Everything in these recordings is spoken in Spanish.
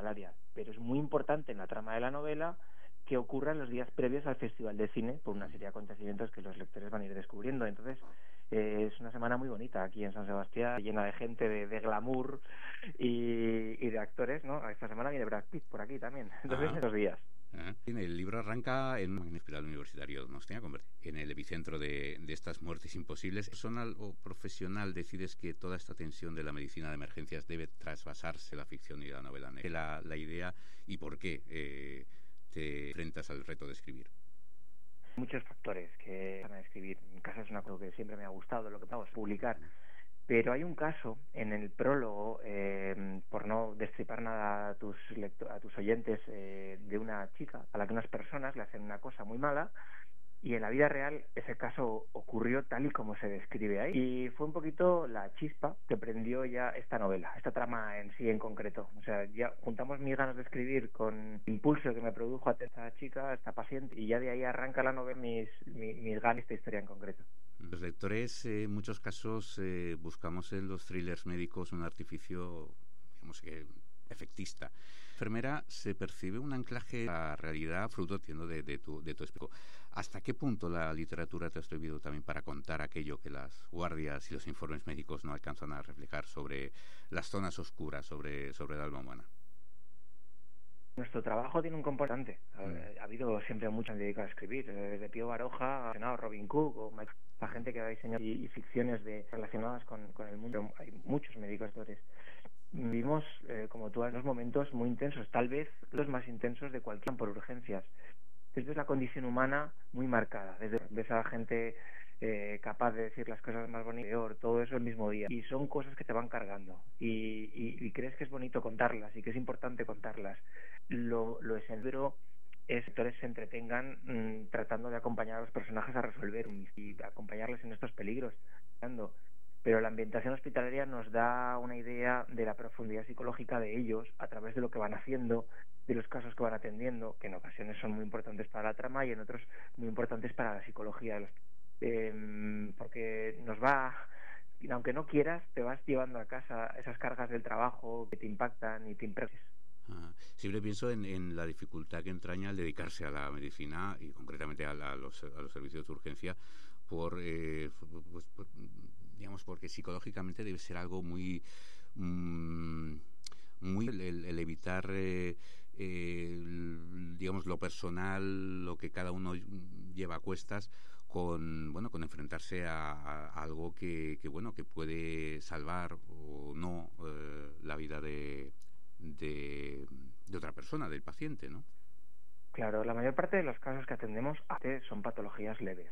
hospitalaria, pero es muy importante en la trama de la novela que ocurra en los días previos al Festival de Cine por una serie de acontecimientos que los lectores van a ir descubriendo. Entonces, es una semana muy bonita aquí en San Sebastián, llena de gente, de glamour y de actores, ¿no? Esta semana viene Brad Pitt por aquí también, entonces esos días. El libro arranca en un hospital universitario de Donostia, en el epicentro de estas muertes imposibles. ¿Personal o profesional decides que toda esta tensión de la medicina de emergencias debe trasvasarse la ficción y la novela negra? La idea y por qué te enfrentas al reto de escribir. Muchos factores que van a escribir. En casa es una cosa que siempre me ha gustado, lo que vamos a publicar. Pero hay un caso en el prólogo, por no destripar nada a tus oyentes, de una chica a la que unas personas le hacen una cosa muy mala, y en la vida real ese caso ocurrió tal y como se describe ahí. Y fue un poquito la chispa que prendió ya esta novela, esta trama en sí en concreto. O sea, ya juntamos mis ganas de escribir con el impulso que me produjo a esta chica, a esta paciente, y ya de ahí arranca la novela, mis ganas de esta historia en concreto. Los lectores, en muchos casos, buscamos en los thrillers médicos un artificio, digamos que efectista. Enfermera, se percibe un anclaje a la realidad fruto de tu explico. ¿Hasta qué punto la literatura te ha servido también para contar aquello que las guardias y los informes médicos no alcanzan a reflejar sobre las zonas oscuras, sobre el alma humana? Nuestro trabajo tiene un componente. Ha habido siempre mucha gente dedicada a escribir, desde Pío Baroja a Robin Cook, o la gente que ha diseñado y ficciones relacionadas con el mundo. Hay muchos médicos actores. Vivimos, como tú, en unos momentos muy intensos, tal vez los más intensos de cualquier por urgencias. Desde la condición humana muy marcada, desde ves a la gente capaz de decir las cosas más bonitas, peor, todo eso el mismo día. Y son cosas que te van cargando y crees que es bonito contarlas y que es importante contarlas. Lo esencial es que actores se entretengan tratando de acompañar a los personajes a resolver y acompañarles en estos peligros. Pero la ambientación hospitalaria nos da una idea de la profundidad psicológica de ellos a través de lo que van haciendo, de los casos que van atendiendo, que en ocasiones son muy importantes para la trama y en otros muy importantes para la psicología. Porque aunque no quieras, te vas llevando a casa esas cargas del trabajo que te impactan y te impregnan. Siempre pienso en la dificultad que entraña el dedicarse a la medicina y concretamente a los servicios de urgencia digamos porque psicológicamente debe ser algo muy el evitar digamos lo personal, lo que cada uno lleva a cuestas con enfrentarse a algo que puede salvar o no la vida de otra persona, del paciente, ¿no? Claro, la mayor parte de los casos que atendemos son patologías leves.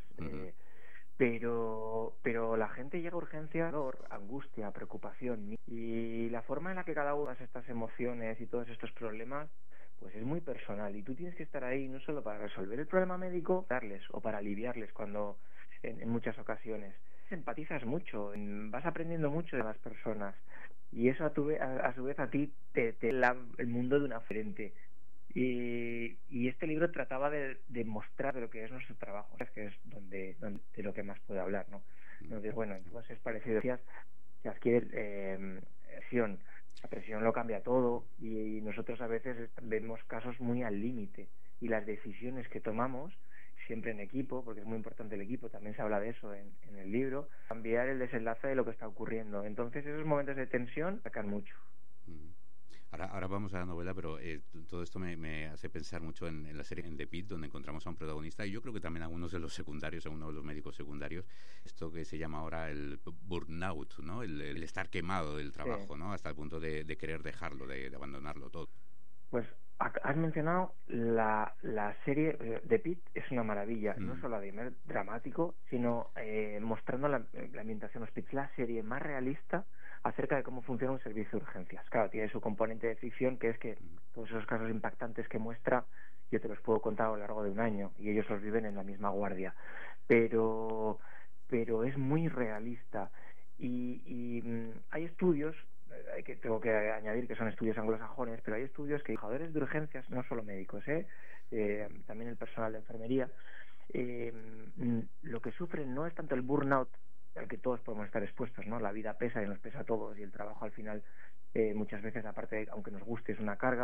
Pero la gente llega a urgencia, dolor, angustia, preocupación, y la forma en la que cada una de estas emociones y todos estos problemas pues es muy personal, y tú tienes que estar ahí no solo para resolver el problema médico, darles o para aliviarles cuando en muchas ocasiones empatizas mucho, vas aprendiendo mucho de las personas, y eso a su vez a ti te el mundo de una frente. Y este libro trataba de mostrar de lo que es nuestro trabajo, que es donde de lo que más puede hablar, ¿no? Entonces, bueno, entonces es parecido, decías, que adquiere presión. La presión lo cambia todo, y nosotros a veces vemos casos muy al límite, y las decisiones que tomamos, siempre en equipo, porque es muy importante el equipo, también se habla de eso en el libro, cambiar el desenlace de lo que está ocurriendo. Entonces esos momentos de tensión sacan mucho. Ahora vamos a la novela, pero todo esto me hace pensar mucho en la serie en The Pitt, donde encontramos a un protagonista, y yo creo que también a algunos de los secundarios, a uno de los médicos secundarios, esto que se llama ahora el burnout, ¿no? El estar quemado del trabajo, sí, ¿no? Hasta el punto de querer dejarlo, de abandonarlo todo. Pues has mencionado la serie The Pitt, es una maravilla, no solo a nivel dramático, sino mostrando la ambientación hospitalaria, la serie más realista acerca de cómo funciona un servicio de urgencias. Claro, tiene su componente de ficción, que es que todos esos casos impactantes que muestra, yo te los puedo contar a lo largo de un año, y ellos los viven en la misma guardia. Pero es muy realista, y hay estudios, tengo que añadir que son estudios anglosajones, pero hay estudios que trabajadores de urgencias, no solo médicos, también el personal de enfermería, lo que sufren no es tanto el burnout al que todos podemos estar expuestos, ¿no? La vida pesa y nos pesa a todos, y el trabajo al final muchas veces, aparte, aunque nos guste, es una carga.